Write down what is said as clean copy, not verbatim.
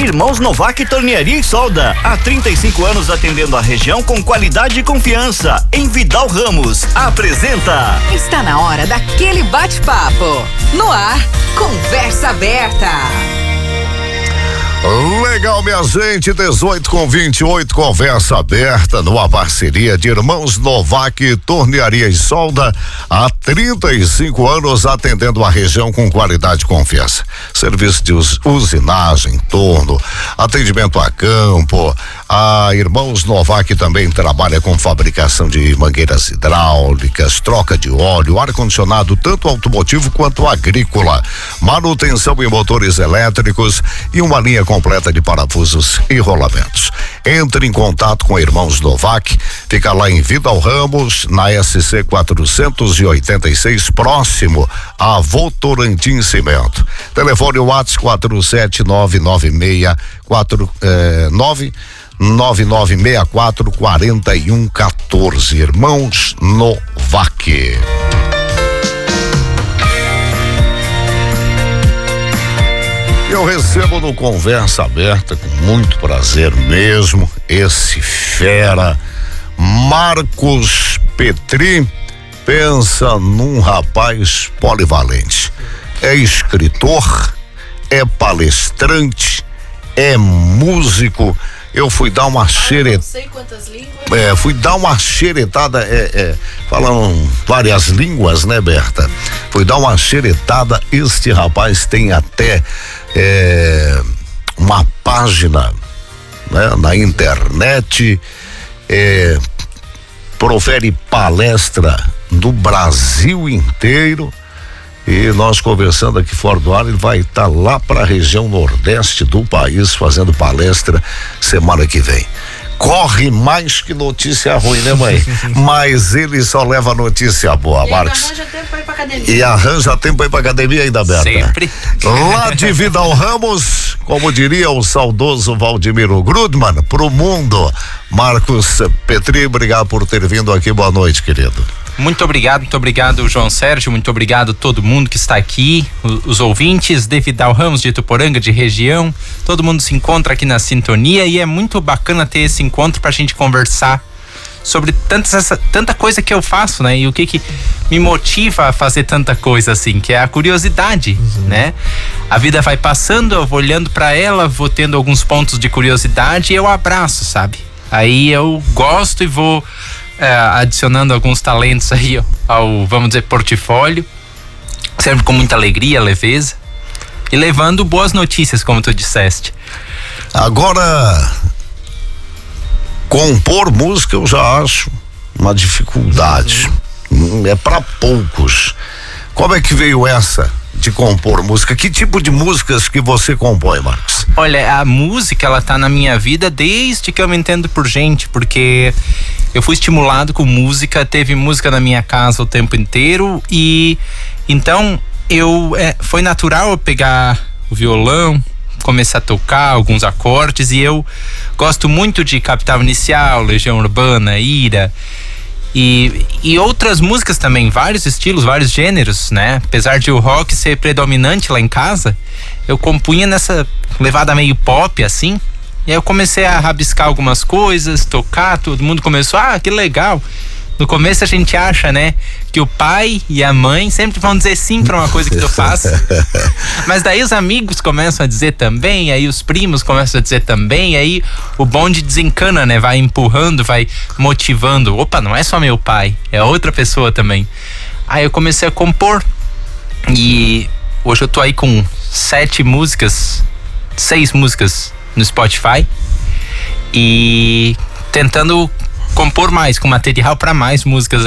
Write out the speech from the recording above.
Irmãos Novak Tornearia e Solda, há 35 anos atendendo a região com qualidade e confiança. Em Vidal Ramos, apresenta. Está na hora daquele bate-papo. No ar, Conversa Aberta. Legal, minha gente, 18:28, Conversa Aberta, numa parceria de Irmãos Novak Tornearia e Solda, há 35 anos atendendo a região com qualidade e confiança. Serviço de usinagem, torno, atendimento a campo. A Irmãos Novak também trabalha com fabricação de mangueiras hidráulicas, troca de óleo, ar-condicionado, tanto automotivo quanto agrícola, manutenção em motores elétricos e uma linha completa de parafusos e rolamentos. Entre em contato com Irmãos Novak, fica lá em Vidal Ramos, na SC 486, próximo a Votorantim Cimento. Telefone WhatsApp 479964999644114. Irmãos Novak. Eu recebo no Conversa Aberta com muito prazer mesmo esse fera Marcos Petri. Pensa num rapaz polivalente. É escritor, é palestrante, é músico. Eu fui dar uma xeretada. Não sei quantas línguas. Fui dar uma xeretada, falando várias línguas, né, Berta? Fui dar uma xeretada. Este rapaz tem até uma página, né, na internet, profere palestra do Brasil inteiro. E nós conversando aqui fora do ar, ele vai estar lá para a região nordeste do país fazendo palestra semana que vem. Corre mais que notícia ruim, né, mãe? Mas ele só leva notícia boa, Marcos. Arranja tempo pra ir pra academia. E arranja tempo pra ir pra academia ainda, Berta? Sempre. Lá de Vidal Ramos, como diria o saudoso Valdemiro Grudman, pro mundo. Marcos Petri, obrigado por ter vindo aqui. Boa noite, querido. Muito obrigado, João Sérgio, muito obrigado a todo mundo que está aqui, os ouvintes de Vidal Ramos, de Ituporanga, de região, todo mundo se encontra aqui na sintonia e é muito bacana ter esse encontro pra gente conversar sobre tanta coisa que eu faço, né? E o que me motiva a fazer tanta coisa assim, que é a curiosidade, né? A vida vai passando, eu vou olhando pra ela, vou tendo alguns pontos de curiosidade e eu abraço, sabe? Aí eu gosto e vou adicionando alguns talentos aí ao, vamos dizer, portfólio, sempre com muita alegria, leveza e levando boas notícias, como tu disseste. Agora, compor música eu já acho uma dificuldade, é para poucos. Como é que veio essa de compor música? Que tipo de músicas que você compõe, Marcos? Olha, a música, ela tá na minha vida desde que eu me entendo por gente, porque eu fui estimulado com música, teve música na minha casa o tempo inteiro e então foi natural eu pegar o violão, começar a tocar alguns acordes e eu gosto muito de Capital Inicial, Legião Urbana, Ira e outras músicas também, vários estilos, vários gêneros, né? Apesar de o rock ser predominante lá em casa, eu compunha nessa levada meio pop assim. E aí eu comecei a rabiscar algumas coisas, tocar, todo mundo começou, que legal. No começo a gente acha, né, que o pai e a mãe sempre vão dizer sim pra uma coisa que tu faz. Mas daí os amigos começam a dizer também, aí os primos começam a dizer também, aí o bonde desencana, né, vai empurrando, vai motivando. Opa, não é só meu pai, é outra pessoa também. Aí eu comecei a compor e hoje eu tô aí com 6 músicas no Spotify e tentando compor mais, com material para mais músicas